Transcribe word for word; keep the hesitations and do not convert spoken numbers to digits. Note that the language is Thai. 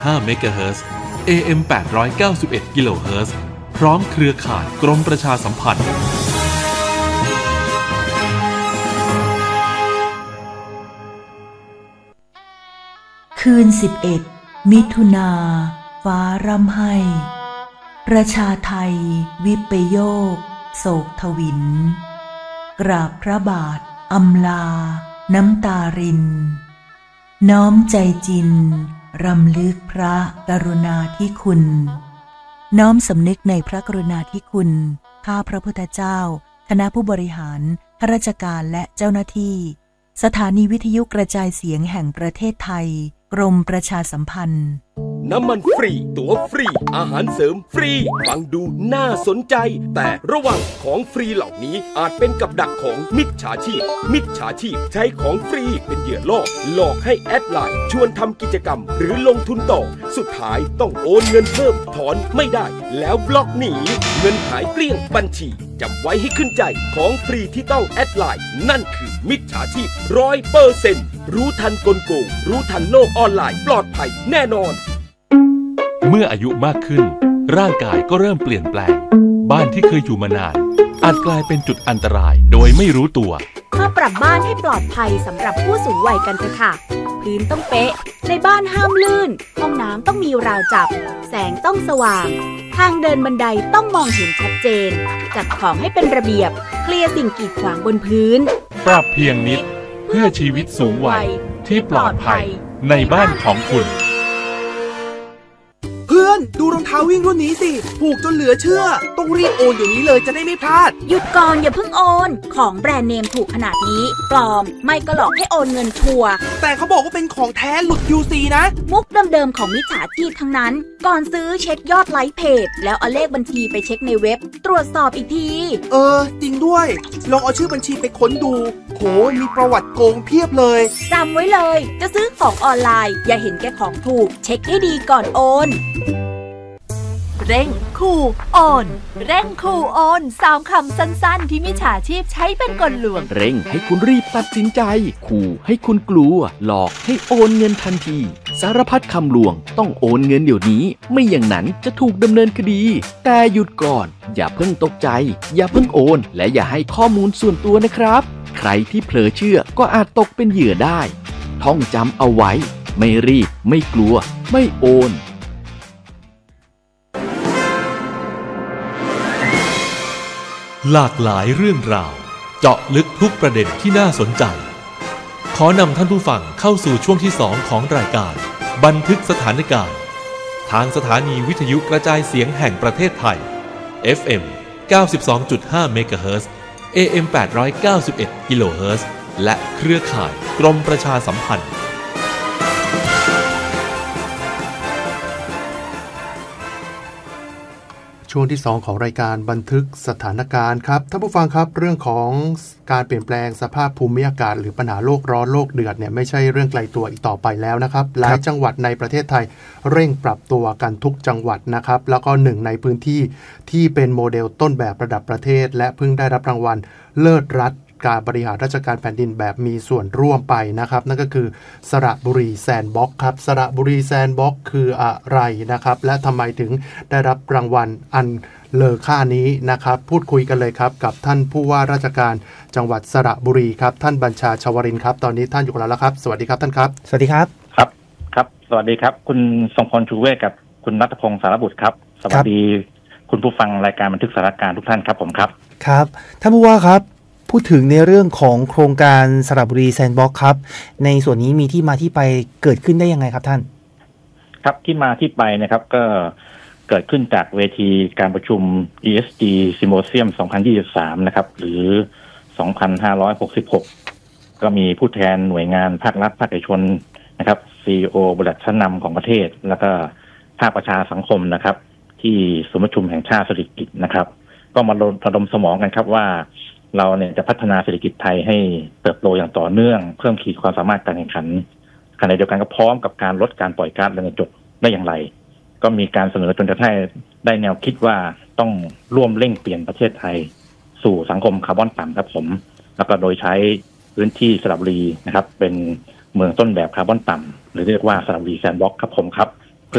ห้า เมกะเฮิรตซ์ เอ เอ็ม แปดร้อยเก้าสิบเอ็ด กิโลเฮิรตซ์ พร้อมเครือข่ายกรมประชาสัมพันธ์คืนสิบเอ็ดมิถุนาฟ้าร่ำไห้ประชาไทยวิปโยคโศกทวินกราบพระบาทอำลาน้ำตารินน้อมใจจินรำลึกพระกรุณาธิคุณน้อมสำนึกในพระกรุณาธิคุณข้าพระพุทธเจ้าคณะผู้บริหารข้าราชการและเจ้าหน้าที่สถานีวิทยุกระจายเสียงแห่งประเทศไทยกรมประชาสัมพันธ์น้ำมันฟรีตั๋วฟรีอาหารเสริมฟรีฟังดูน่าสนใจแต่ระวังของฟรีเหล่านี้อาจเป็นกับดักของมิจฉาชีพมิจฉาชีพใช้ของฟรีเป็นเหยื่อล่อหลอกให้แอดไลน์ชวนทำกิจกรรมหรือลงทุนต่อสุดท้ายต้องโอนเงินเพิ่มถอนไม่ได้แล้วบล็อกหนีเงินหายเกลี้ยงบัญชีจำไว้ให้ขึ้นใจของฟรีที่ต้องแอดไลน์นั่นคือมิจฉาชีพร้อยเปอร์เซ็นต์รู้ทันกลโกงรู้ทันโลกออนไลน์ปลอดภัยแน่นอนเมื่ออายุมากขึ้นร่างกายก็เริ่มเปลี่ยนแปลงบ้านที่เคยอยู่มานานอาจกลายเป็นจุดอันตรายโดยไม่รู้ตัวมาปรับบ้านให้ปลอดภัยสำหรับผู้สูงวัยกันเถอะค่ะพื้นต้องเป๊ะในบ้านห้ามลื่นห้องน้ำต้องมีราวจับแสงต้องสว่างทางเดินบันไดต้องมองเห็นชัดเจนจัดของให้เป็นระเบียบเคลียร์สิ่งกีดขวางบนพื้นปรับเพียงนิดเพื่อชีวิตสูงวัยที่ปลอดภัยในบ้านของคุณเพื่อนดูรองเท้าวิ่งรุ่นนี้สิผูกจนเหลือเชื่อต้องรีบโอนเดี๋ยวนี้เลยจะได้ไม่พลาดหยุดก่อนอย่าเพิ่งโอนของแบรนด์เนมถูกขนาดนี้ปลอมไม่ก็หลอกให้โอนเงินชัวร์แต่เขาบอกว่าเป็นของแท้หลุด ยู ซี นะมุกเดิมๆของมิจฉาชีพทั้งนั้นก่อนซื้อเช็คยอดไลค์เพจแล้วเอาเลขบัญชีไปเช็คในเว็บตรวจสอบอีกทีเออจริงด้วยลองเอาชื่อบัญชีไปค้นดูโหมีประวัติโกงเพียบเลยจำไว้เลยจะซื้อของออนไลน์อย่าเห็นแก่ของถูกเช็คให้ดีก่อนโอนเร่งขู่โอนเร่งขู่โอนสามคำสั้นๆที่มิจฉาชีพใช้เป็นกลลวงเร่งให้คุณรีบตัดสินใจขู่ให้คุณกลัวหลอกให้โอนเงินทันทีสารพัดคำลวงต้องโอนเงินเดี๋ยวนี้ไม่อย่างนั้นจะถูกดำเนินคดีแต่หยุดก่อนอย่าเพิ่งตกใจอย่าเพิ่งโอนและอย่าให้ข้อมูลส่วนตัวนะครับใครที่เผลอเชื่อก็อาจตกเป็นเหยื่อได้ท่องจำเอาไว้ไม่รีบไม่กลัวไม่โอนหลากหลายเรื่องราวเจาะลึกทุกประเด็นที่น่าสนใจขอนำท่านผู้ฟังเข้าสู่ช่วงที่สองของรายการบันทึกสถานการณ์ทางสถานีวิทยุกระจายเสียงแห่งประเทศไทย เอฟ เอ็ม เก้าสิบสองจุดห้า เมกะเฮิรตซ์ เอ เอ็ม แปดร้อยเก้าสิบเอ็ด กิโลเฮิรตซ์และเครือข่ายกรมประชาสัมพันธ์ช่วงที่สองของรายการบันทึกสถานการณ์ครับท่านผู้ฟังครับเรื่องของการเปลี่ยนแปลงสภาพภูมิอากาศหรือปัญหาโลกร้อนโลกเดือดเนี่ยไม่ใช่เรื่องไกลตัวอีกต่อไปแล้วนะครับหลายจังหวัดในประเทศไทยเร่งปรับตัวกันทุกจังหวัดนะครับแล้วก็หนึ่งในพื้นที่ที่เป็นโมเดลต้นแบบระดับประเทศและเพิ่งได้รับรางวัลเลิศรัฐการบริหารราชการแผ่นดินแบบมีส่วนร่วมไปนะครับนั่นก็คือสระบุรีแซนด์บ็อกซ์ครับสระบุรีแซนด์บ็อกซ์คืออะไรนะครับและทำไมถึงได้รับรางวัลอันเลอค่านี้นะครับพูดคุยกันเลยครับกับท่านผู้ว่าราชการจังหวัดสระบุรีครับท่านบัญชาชวรินทร์ครับตอนนี้ท่านอยู่กับเราแล้วครับสวัสดีครับท่านครับสวัสดีครับครับครับสวัสดีครับคุณทรงพลชูเวศกับคุณณัฐพงศ์สารบุตรครับสวัสดีคุณผู้ฟังรายการบันทึกสถานการณ์ทุกท่านครับผมครับครับท่านผู้ว่าครับพูดถึงในเรื่องของโครงการสระบุรีแซนด์บ็อกซ์ครับในส่วนนี้มีที่มาที่ไปเกิดขึ้นได้ยังไงครับท่านครับที่มาที่ไปนะครับก็เกิดขึ้นจากเวทีการประชุม อี เอส จี Symposium สองพันยี่สิบสามนะครับหรือสองพันห้าร้อยหกสิบหกก็มีผู้แทนหน่วยงานภาครัฐภาคเอกชนนะครับ ซี อี โอ บริษัทชั้นนำของประเทศแล้วก็ภาคประชาสังคมนะครับที่ศูนย์ประชุมแห่งชาติเศรษฐกิจนะครับก็มาระดมสมองกันครับว่าเราเนี่ยจะพัฒนาเศรษฐกิจไทยให้เติบโตอย่างต่อเนื่องเพิ่มขีดความสามารถการแข่งขันขณะเดียวกันก็พร้อมกับการลดการปล่อยก๊าซเรือนกระจกได้อย่างไรก็มีการเสนอจนกระทั่งได้แนวคิดว่าต้องร่วมเร่งเปลี่ยนประเทศไทยสู่สังคมคาร์บอนต่ำครับผมแล้วก็โดยใช้พื้นที่สระบุรีนะครับเป็นเมืองต้นแบบคาร์บอนต่ำหรือเรียกว่าสระบุรีแซนด์บ็อกซ์ครับผมครับ